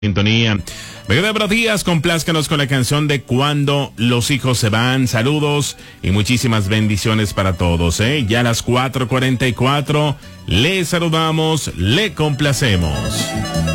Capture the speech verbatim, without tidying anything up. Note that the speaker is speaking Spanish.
Sintonía. Venga, buenos días, complázcanos con la canción de Cuando los hijos se van. Saludos y muchísimas bendiciones para todos, ¿eh? Ya a las cuatro cuarenta y cuatro, le saludamos, le complacemos.